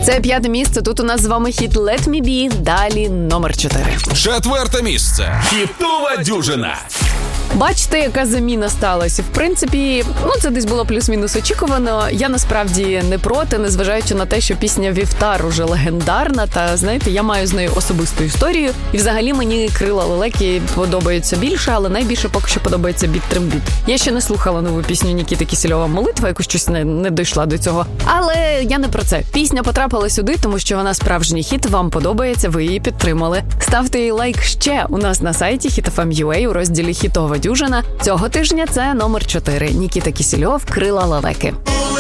Це 5-те місце. Тут у нас з вами хіт «Let me be», далі номер 4. 4-те місце. Хітова дюжина. Бачите, яка заміна сталася. В принципі, це десь було плюс-мінус очікувано. Я насправді не проти, незважаючи на те, що пісня «Вівтар» уже легендарна. Та, знаєте, я маю з нею особисту історію. І взагалі мені «Крила лелеки» подобаються більше, але найбільше поки що подобається «Біт Трембіт». Я ще не слухала нову пісню Нікіти Кісельова «Молитва», яку щось не дійшла до цього. Але я не про це. Пісня потрапила сюди, тому що вона справжній хіт, вам подобається, ви її підтримали. Ставте їй лайк ще у нас на сайті HitFM.ua у розділі «Хітова дюжина». Цього тижня це номер 4. Нікіта Кісельов «Крила лелеки».